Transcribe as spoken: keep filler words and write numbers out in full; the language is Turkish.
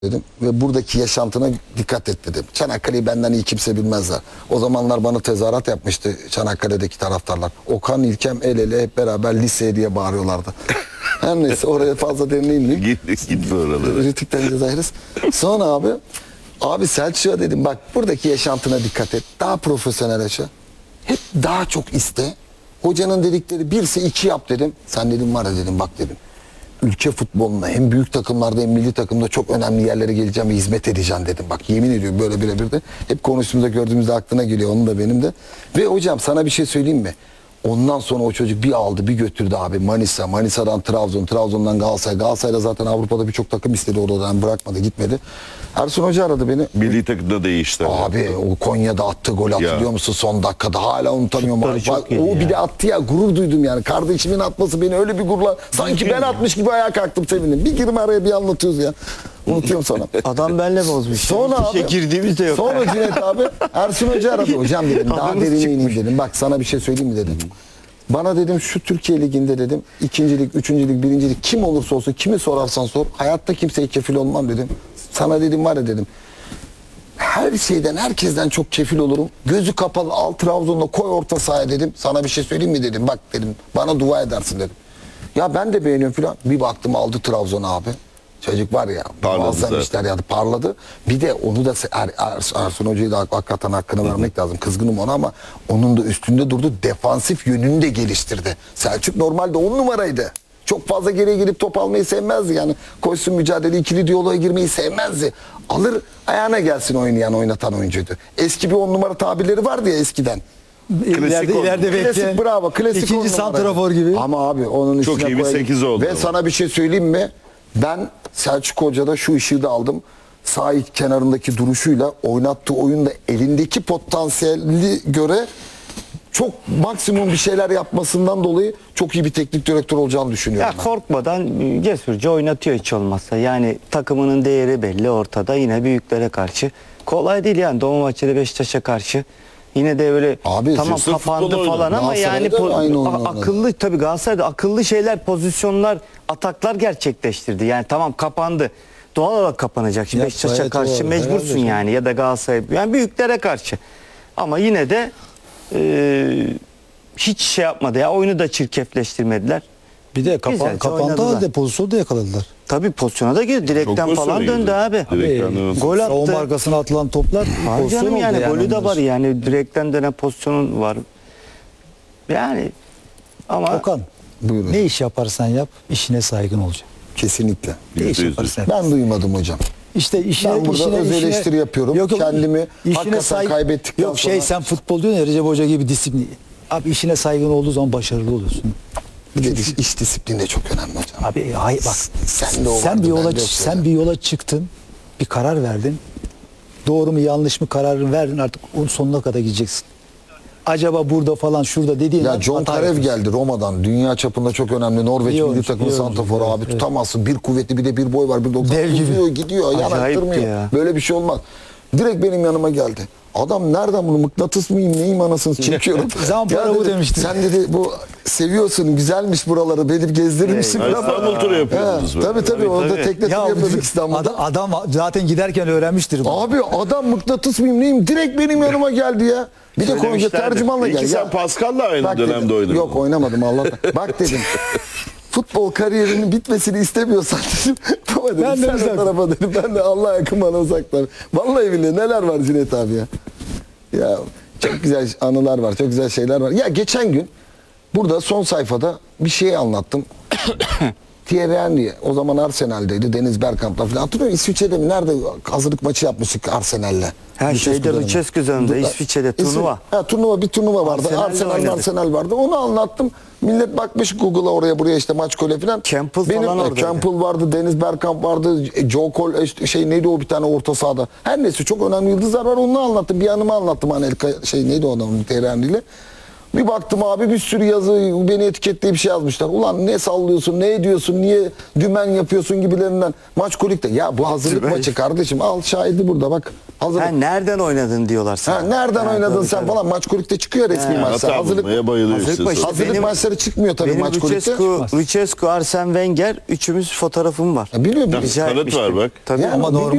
dedim ve buradaki yaşantına dikkat et dedim. Çanakkale'yi benden iyi kimse bilmezler. O zamanlar bana tezahürat yapmıştı Çanakkale'deki taraftarlar. Okan, İlkem el ele hep beraber liseye diye bağırıyorlardı. Her neyse oraya fazla derine inmeyeyim. Git, gitme oralara. Rütük'ten cezayiriz. Sonra abi, abi Selçuk'a dedim bak buradaki yaşantına dikkat et. Daha profesyonel yaşa. Hep daha çok iste. Hocanın dedikleri birse iki yap dedim. Sen dedim var ya dedim bak dedim. Ülke futboluna hem büyük takımlarda hem milli takımda çok önemli yerlere geleceğim ve hizmet edeceğim dedim. Bak yemin ediyorum böyle birebir de. Hep konuştuğumuzda gördüğümüzde aklına geliyor onun da benim de. Ve hocam sana bir şey söyleyeyim mi? Ondan sonra o çocuk bir aldı bir götürdü abi Manisa. Manisa'dan Trabzon, Trabzon'dan Galatasaray. Galatasaray'da zaten Avrupa'da birçok takım istedi oradan bırakmadı gitmedi. Ersun Hoca aradı beni. Milli takımda değişti. Abi o Konya'da attığı gol hatırlıyor musun son dakikada? Hala unutamıyorum. Bak, bak, o ya. bir de attı ya gurur duydum yani. Kardeşimin atması beni öyle bir gururla sanki ben atmış gibi ayağa kalktım sevindim. Bir girme araya bir anlatıyoruz ya. Unutuyorum sonra. Adam benle bozmuş. Sonra Bir şey abi, girdiğimiz de yok. Sonra Cüneyt abi Ersun Hoca aradı. Hocam dedim daha Adamız derine çıkmış. ineyim dedim. Bak sana bir şey söyleyeyim mi dedim. Bana dedim şu Türkiye Ligi'nde dedim ikincilik, üçüncülük, birincilik kim olursa olsun kimi sorarsan sor. Hayatta kimseye kefil olmam dedim. Sana dedim var ya dedim. Her şeyden herkesten çok kefil olurum. Gözü kapalı al Trabzon'da koy orta sahaya dedim. Sana bir şey söyleyeyim mi dedim. Bak dedim bana dua edersin dedim. Ya ben de beğeniyorum filan. Bir baktım aldı Trabzon abi. Çocuk var ya muazzam işler yaptı parladı. Bir de onu da er, er, Ersun Hoca'yı da hakikaten hakkını vermek lazım. Kızgınım ona ama onun da üstünde durdu. Defansif yönünü de geliştirdi. Selçuk normalde on numaraydı. Çok fazla geriye gelip top almayı sevmezdi. Yani koşsun mücadele ikili diyaloğa girmeyi sevmezdi. Alır ayağına gelsin oynayan oynatan oyuncuydu. Eski bir on numara tabirleri vardı ya eskiden. İleride, ileride bekleyen. Klasik bravo. Klasik İkinci on numara. santrafor gibi. Ama abi onun Çok üstüne iyi bir koyayım. sekiz oldu Ve ama. sana bir şey söyleyeyim mi? Ben Selçuk Hoca'da şu ışığı da aldım. Sağ iç kenarındaki duruşuyla oynattığı oyunda elindeki potansiyeli göre çok maksimum bir şeyler yapmasından dolayı çok iyi bir teknik direktör olacağını düşünüyorum. Ya ben. korkmadan cesurca oynatıyor hiç olmazsa. Yani takımının değeri belli ortada. Yine büyüklere karşı. Kolay değil yani Doğu maçları Beşiktaş'a karşı. Yine de öyle Abi, tamam cesur kapandı futbol falan oynadı. ama yani Galatasaray'da po- aynı a- oyunu oynadı. akıllı tabii Galatasaray'da akıllı şeyler, pozisyonlar, ataklar gerçekleştirdi. Yani tamam kapandı. Doğal olarak kapanacak. Şimdi Ya, Beşiktaş'a gayet karşı doğru. mecbursun Herhalde yani ya da Galatasaray yani büyüklere karşı. Ama yine de e, hiç şey yapmadı ya oyunu da çirkefleştirmediler. Bir de kapan, Güzelce kapandı oynadılar. halde pozisyonu da yakaladılar. Tabii pozisyona da girdi. Direkten falan döndü abi. Direkten Gol attı. Savunma arkasına atılan toplar Abi pozisyon canım oldu yani golü de onlar. var yani direkten dönen pozisyonun var. Yani ama Okan, Buyurun. ne iş yaparsan yap işine saygın olacak. Kesinlikle. Ne iş Yüzde yüz. yaparsan yap. Ben duymadım hocam. İşte işine, Ben burada işine, öz işine- eleştiri yapıyorum. Yok, yok, Kendimi işine hakikaten say- kaybettikten Yok şey sonra- sen futbol diyorsun ya Recep Hoca gibi disiplin. Abi işine saygın olduğu zaman başarılı oluyorsun. Bir de iş, iş disiplini de çok önemli hocam. Abi hayır bak. Sen de o sen vardı, bir yola bende yok sen öyle. bir yola çıktın. Bir karar verdin. Doğru mu yanlış mı kararını verdin artık onun sonuna kadar gideceksin. Acaba burada falan şurada dediğin Ya an John hata Karev yapıyorsun. geldi Roma'dan. Dünya çapında çok önemli. Norveç İyi milli oyuncu, takımı iyi oyuncu, santraforu evet, abi evet. tutamazsın. Bir kuvvetli bir de bir boy var. Bir doksan. Dev gibi. Gidiyor gidiyor. Acayipti Yanaktırmıyor. ya. Böyle bir şey olmaz. Direkt benim yanıma geldi. Adam nereden bunu mıknatıs mıyım neyim anasını çekiyorum. Zampara Ya bu dedi, demiştin. Sen dedi bu seviyorsun güzelmiş buraları beni gezdirir misin? Ay, Biraz- İstanbul turu He, yapıyordunuz böyle. tabii tabii Tabii, orada tabii. tekne turu Ya yapıyorduk İstanbul'da. adam, adam zaten giderken öğrenmiştir. bunu. Abi adam mıknatıs mıyım neyim direkt benim yanıma geldi ya. Bir de konuca Söylemişlerdi. tercümanla Peki geldi. sen Ya, Pascal'la aynı bak dönemde dedim, oynadın. yok oynamadım Allah'tan. Bak dedim. Futbol kariyerinin bitmesini istemiyorsan dedim. Baba dedim Ben de sen uzak. o tarafa dedim. Ben de Allah'a yakın bana uzaklar. Vallahi billahi neler var Cüneyt abi ya. Ya çok güzel anılar var. Çok güzel şeyler var. Ya geçen gün burada son sayfada bir şey anlattım. Thierry Henry o zaman Arsenal'deydi. Deniz Bergkamp'la falan. Hatırlıyor musun? İsviçre'de mi? Nerede hazırlık maçı yapmıştık Arsenal'le? her şeyde Lucescu üzerinde İsviçre'de turnuva. Ha, turnuva bir turnuva vardı. Arsenal'le Arsenal oynadık. Arsenal vardı. Onu anlattım. Millet bakmış Google'a oraya buraya işte maç kole falan. Campbell Benim, falan e, oradaydı. Campbell vardı, Deniz Bergkamp vardı, e, Joe Cole işte şey neydi o bir tane orta sahada. Her neyse çok önemli yıldızlar var. Onu anlattım. Bir anımı anlattım Anelka şey neydi o adamın Thierry Henry'yle. Bir baktım abi bir sürü yazı beni etiketleyip bir şey yazmışlar. Ulan ne sallıyorsun, ne ediyorsun, niye dümen yapıyorsun gibilerinden. Maç kolikte. Ya bu hazırlık Dümen. maçı kardeşim. Al şahidi burada bak. Hazırlık. Ha, nereden oynadın diyorlar sana. Ha, nereden Ha, oynadın tabii, sen tabii. falan. Maç kolikte çıkıyor resmi maçlar. Hata Hazırlık, bulmaya bayılıyor hazırlık işte. maçı. sonra. hazırlık Benim- maçları çıkmıyor tabii Benim maç kolikte. Lucescu, Lucescu, Arsene Wenger üçümüz fotoğrafım var. Ya biliyorum. Tabii, Rica kanıt etmiştim. var bak. Tabii. Yani Ama biliyorum. normal